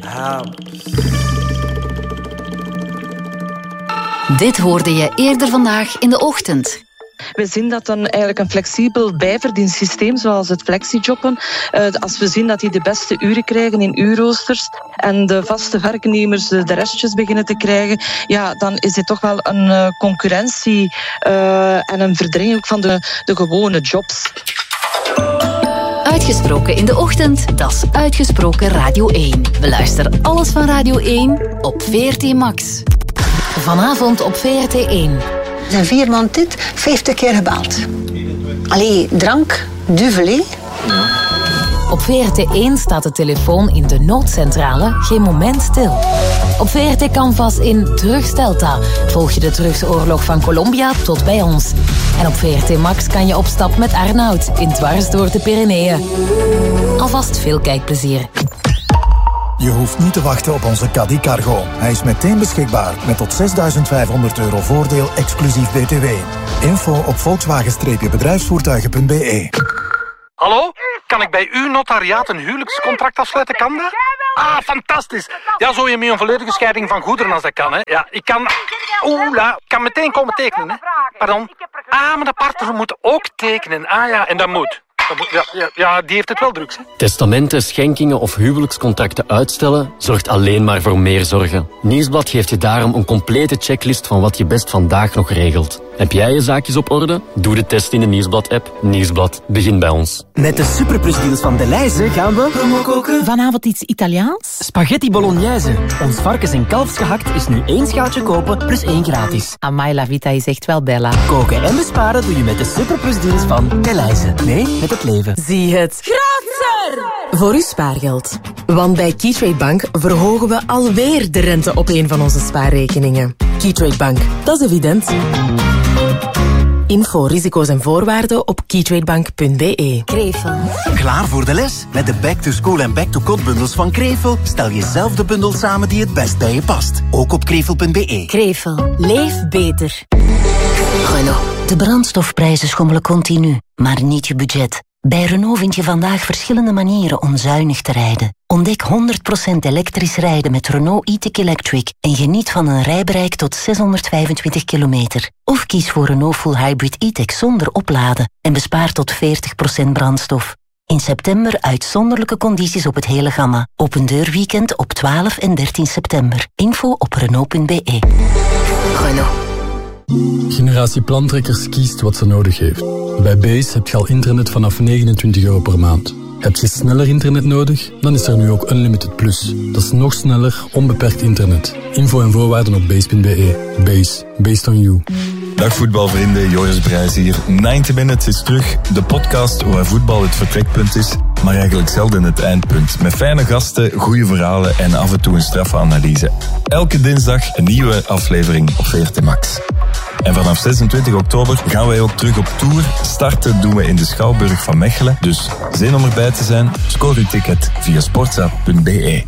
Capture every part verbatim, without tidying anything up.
Ah. Dit hoorde je eerder vandaag in de ochtend. We zien dat dan eigenlijk een flexibel bijverdiensysteem, zoals het flexijobben, uh, als we zien dat die de beste uren krijgen in uurroosters en de vaste werknemers de restjes beginnen te krijgen, ja, dan is dit toch wel een uh, concurrentie uh, en een verdringing van de, de gewone jobs. Uitgesproken in de ochtend, dat is Uitgesproken Radio één. Beluister alles van Radio één op V R T Max. Vanavond op V R T één. Er zijn vier man dit, vijftig keer gebeld. Allee, drank, duvelet. Op V R T één staat de telefoon in de noodcentrale geen moment stil. Op V R T Canvas in Drugsdelta volg je de drugsoorlog van Colombia tot bij ons. En op V R T Max kan je op stap met Arnoud in Dwars door de Pyreneeën. Alvast veel kijkplezier. Je hoeft niet te wachten op onze Caddy Cargo. Hij is meteen beschikbaar met tot zesduizend vijfhonderd euro voordeel exclusief B T W. Info op volkswagen bedrijfsvoertuigen punt b e. Hallo? Kan ik bij uw notariaat een huwelijkscontract afsluiten? Kan dat? Ah, fantastisch. Ja, zo je met een volledige scheiding van goederen als dat kan, hè. Ja, ik kan... Oeh, la, ik kan meteen komen tekenen, hè. Pardon? Ah, maar de partner moet ook tekenen. Ah ja, en dat moet. Ja, ja, ja, die heeft het wel druk, hè. Testamenten, schenkingen of huwelijkscontracten uitstellen zorgt alleen maar voor meer zorgen. Nieuwsblad geeft je daarom een complete checklist van wat je best vandaag nog regelt. Heb jij je zaakjes op orde? Doe de test in de Nieuwsblad-app. Nieuwsblad, begin bij ons. Met de superplusdeals van Delhaize gaan we... Promo koken. Vanavond iets Italiaans? Spaghetti bolognese. Ons varkens- en kalfsgehakt is nu één schaaltje kopen plus één gratis. Amai, la vita is echt wel bella. Koken en besparen doe je met de superplusdeals van Delhaize. Nee, met het leven. Zie het. Grootser! Voor uw spaargeld. Want bij Keytrade Bank verhogen we alweer de rente op een van onze spaarrekeningen. Keytrade Bank, dat is evident. Info, risico's en voorwaarden op keytradebank punt b e. Krevel. Klaar voor de les? Met de Back to School en Back to Code bundels van Krevel stel je zelf de bundel samen die het best bij je past. Ook op krevel punt b e. Krevel. Leef beter. Renault. De brandstofprijzen schommelen continu, maar niet je budget. Bij Renault vind je vandaag verschillende manieren om zuinig te rijden. Ontdek honderd procent elektrisch rijden met Renault e-Tech Electric en geniet van een rijbereik tot zeshonderdvijfentwintig kilometer. Of kies voor Renault Full Hybrid e-Tech zonder opladen en bespaar tot veertig procent brandstof. In september uitzonderlijke condities op het hele gamma. Open deurweekend op twaalf en dertien september. Info op renault punt b e. Renault. Generatie Plantrekkers kiest wat ze nodig heeft. Bij Base heb je al internet vanaf negenentwintig euro per maand. Heb je sneller internet nodig? Dan is er nu ook Unlimited Plus. Dat is nog sneller, onbeperkt internet. Info en voorwaarden op base punt b e. Base. Based on you. Dag voetbalvrienden, Joris Brijs hier. negentig Minutes is terug. De podcast waar voetbal het vertrekpunt is, maar eigenlijk zelden het eindpunt. Met fijne gasten, goede verhalen en af en toe een straffe analyse. Elke dinsdag een nieuwe aflevering op V R T Max. En vanaf zesentwintig oktober gaan wij ook terug op tour. Starten doen we in de Schouwburg van Mechelen. Dus zin om erbij te zijn? Scoor uw ticket via sportza punt b e.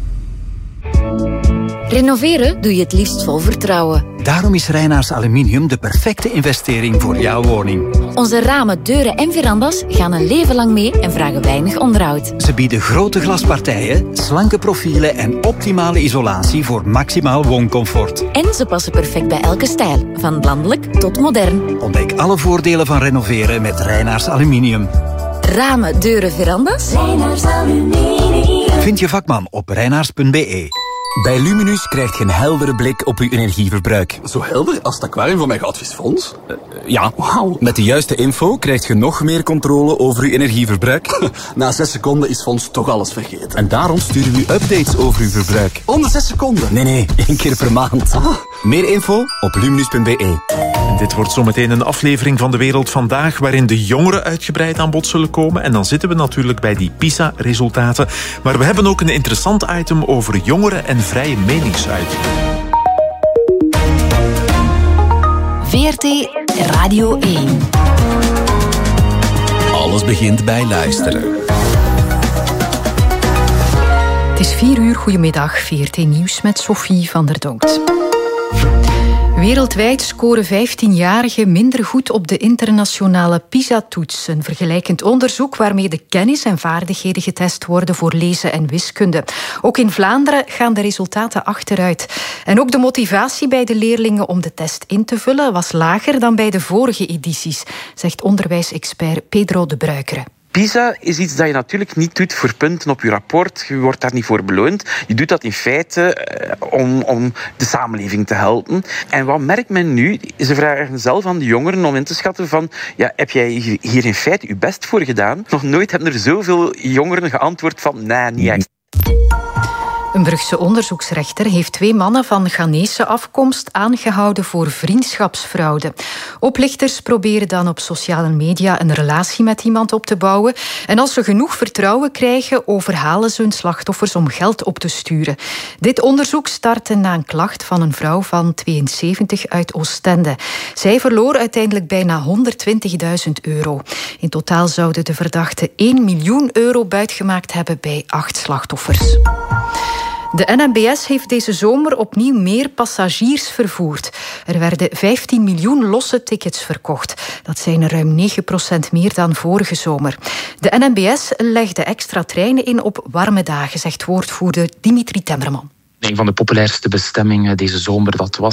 Renoveren doe je het liefst vol vertrouwen. Daarom is Reinaars Aluminium de perfecte investering voor jouw woning. Onze ramen, deuren en verandas gaan een leven lang mee en vragen weinig onderhoud. Ze bieden grote glaspartijen, slanke profielen en optimale isolatie voor maximaal wooncomfort. En ze passen perfect bij elke stijl, van landelijk tot modern. Ontdek alle voordelen van renoveren met Reinaars Aluminium. Ramen, deuren, verandas? Reinaars Aluminium. Vind je vakman op reinaars punt b e. Bij Luminus krijg je een heldere blik op uw energieverbruik. Zo helder als het aquarium van mijn goudvisfonds? Uh, ja, wow. Met de juiste info krijg je nog meer controle over uw energieverbruik. Na zes seconden is Fons toch alles vergeten. En daarom sturen we u updates over uw verbruik. Onder zes seconden? Nee, nee, één keer per maand. Ah. Meer info op luminus punt b e. En dit wordt zometeen een aflevering van De Wereld Vandaag, waarin de jongeren uitgebreid aan bod zullen komen. En dan zitten we natuurlijk bij die PISA-resultaten. Maar we hebben ook een interessant item over jongeren en vrije meningsuiting. V R T Radio één. Alles begint bij luisteren. Het is vier uur, goedemiddag, V R T Nieuws met Sophie van der Donkt. Wereldwijd scoren vijftienjarigen minder goed op de internationale PISA-toets. Een vergelijkend onderzoek waarmee de kennis en vaardigheden getest worden voor lezen en wiskunde. Ook in Vlaanderen gaan de resultaten achteruit. En ook de motivatie bij de leerlingen om de test in te vullen was lager dan bij de vorige edities, zegt onderwijsexpert Pedro de Bruikere. PISA is iets dat je natuurlijk niet doet voor punten op je rapport. Je wordt daar niet voor beloond. Je doet dat in feite uh, om, om de samenleving te helpen. En wat merkt men nu? Ze vragen zelf aan de jongeren om in te schatten van, ja, heb jij hier in feite je best voor gedaan? Nog nooit hebben er zoveel jongeren geantwoord van, nee, niet echt. Een Brugse onderzoeksrechter heeft twee mannen van Ghanese afkomst aangehouden voor vriendschapsfraude. Oplichters proberen dan op sociale media een relatie met iemand op te bouwen. En als ze genoeg vertrouwen krijgen, overhalen ze hun slachtoffers om geld op te sturen. Dit onderzoek startte na een klacht van een vrouw van tweeënzeventig uit Oostende. Zij verloor uiteindelijk bijna honderdtwintigduizend euro. In totaal zouden de verdachten één miljoen euro buitgemaakt hebben bij acht slachtoffers. De N M B S heeft deze zomer opnieuw meer passagiers vervoerd. Er werden vijftien miljoen losse tickets verkocht. Dat zijn er ruim negen procent meer dan vorige zomer. De N M B S legde extra treinen in op warme dagen, zegt woordvoerder Dimitri Temmerman. Een van de populairste bestemmingen deze zomer, dat was